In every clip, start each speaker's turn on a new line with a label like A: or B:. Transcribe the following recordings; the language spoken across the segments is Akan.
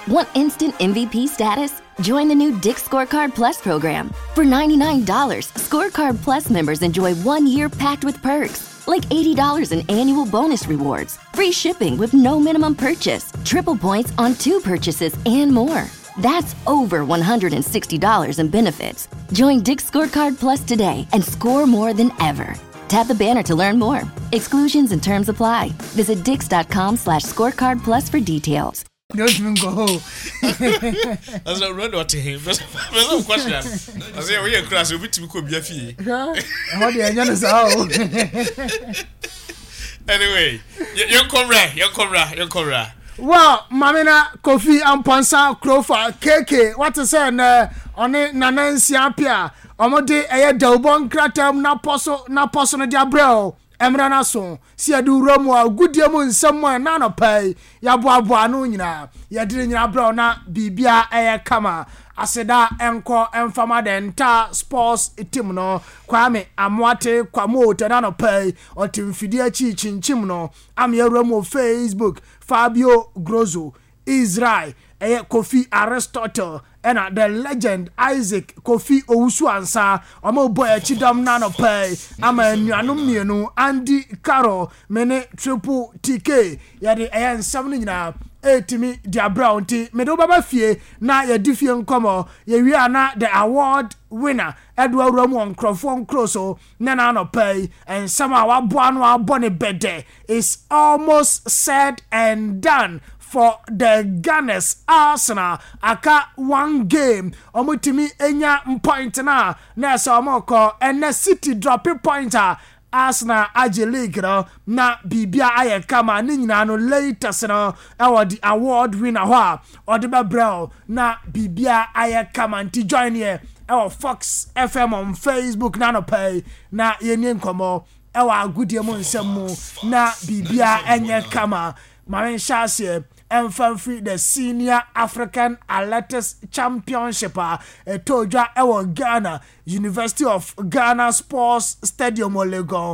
A: Want instant MVP status? Join the new Dick's Scorecard Plus program. For $99, Scorecard Plus members enjoy 1 year packed with perks, like $80 in annual bonus rewards, free shipping with no minimum purchase, triple points on 2 purchases, and more. That's over $160 in benefits. Join Dick's Scorecard Plus today and score more than ever. Tap the banner to learn more. Exclusions and terms apply. Visit dix.com/scorecard plus for details.
B: Don't even go home.
C: That's not run what to him. That's no question. I say, we are class, we could be a fee. Anyway, young Cobra.
B: Well, Mamina, Kofi, and Ponsa, Crofa, KK, what to say, on it, Nancy Apia, Omode, a Delbon Kratom, na poso, no diabro, Emrana son, see a do Romo, good diamond somewhere, none of pay, Yabuabu, Nuna, Yadrin Bro, na Bibia, a kama. Aseda enko enfama de nta sports team no Kwame Amwate kwamo tedano pay o team fidie chi chinchim no am yeremo Facebook Fabio Grosso Israel Kofi Aristotle and the legend Isaac Kofi Owusu ansa omo boy chidam nano pay ama nnuanum mienu Andy Caro mene triple TK yade ensam nyina etimi dia brown ti medo baba fie na ya difie nkomo ye wi ana the award winner Edward Ramon Crawford Crosso na no pay and somehow abone bede is almost said and done for the Gunners. Arsenal aka 1 game omutimi enya point na so omoko and City drop pointer Arsenal aje league na bibia aye kama ni nyina no latest no the award winner ho odeba brown na bibia aye kama nti join here Fox FM on Facebook na no pay na yenye nkomo agudie mu nsemu na bibia enye kama maren shase Free the Senior African Athletics Championship tojwa Ghana University of Ghana Sports Stadium Legon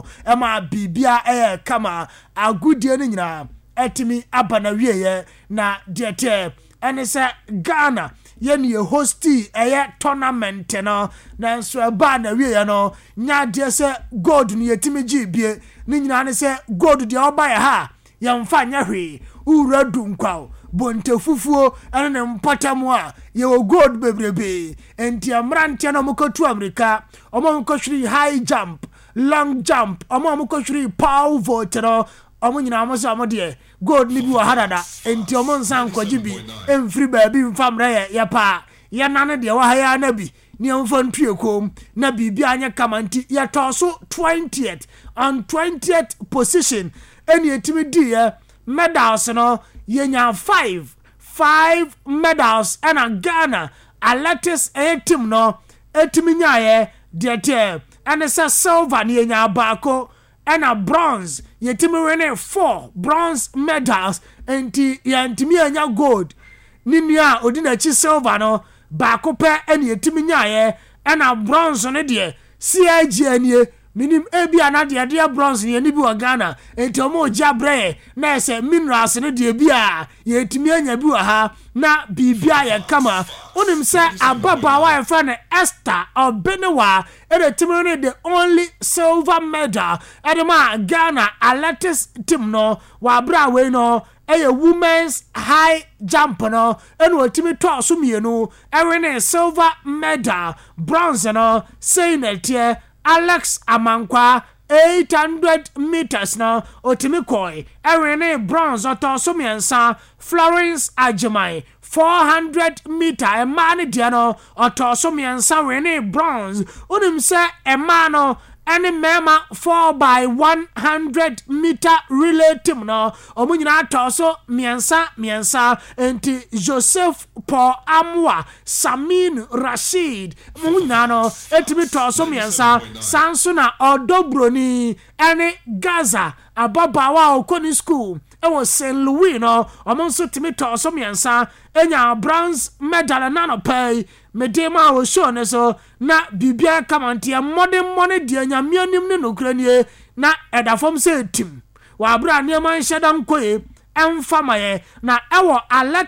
B: bibia kama agudie ni nyina etimi abana wieye na diete ene se Ghana yeni hosti tournament no na nso eba na wieye no nya de se gold ni yetimi gibie ni nyina ne se gold de oba ha yamfa nya hwe uradu nkwa bonte fufuo ene ne mpatamu a ye gold bebrebe enti amrante no mkotu America omo mkoshiri high jump long jump omo mkoshiri power vote no omo nyina amoso amode gold ni bi wa hadada enti omo nsan kwajibi emfiri baabi mfamra ya pa ya nane de wa haya na bi ni amfa ntue kom na bibia anya kamanti ya toso 20th on 20th position eni etimi di medals no yenya 5 medals and Ghana athletics team no etimi nyaye de and say silver ni yenya bako and bronze yetimi win 4 bronze medals enti yentimi yenya gold ninia odinachi silver no bako pe and yetimi nyaye and bronze no de CIG anie minim ebi anade de bronze ye ni bi wa Ghana enti omo jabre na ese minerals ne de bia ye timi anya bi wa ha na bibia ye kama onim se ababa wa fa na Esther Obenewa e timi ne the only silver medal edema Ghana athletics team no wa bra we no women's high jump no eno timi to so mienu e silver medal bronze no say na tie Alex Amankwa 800 meters no otimi koi ewene bronze otoso miensa Florence Ajimai 400 meter emani dia no otoso miensa wene bronze unim se emano any mema 4x100 meter relay team no omunyina toso miensa enti Joseph Paul Amwa Samin Rashid munyina no etimi toso miensa Sansuna Odobroni any Gaza ababawa okoni school was St. Louis no omonso timi toso miensa enya bronze medal na no pay medema wo show ne so na bibia kamantia modern money dia nyamianim ne nokranie na edafom se tim wa bra ne man hyedan koe emfamaye na ewo